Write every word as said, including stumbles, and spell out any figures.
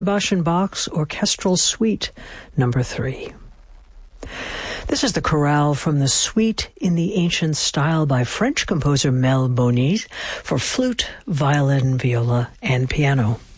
Sebastian Bach's Orchestral Suite Number three. This is the chorale from the Suite in the Ancient Style by French composer Mel Bonis for flute, violin, viola, and piano.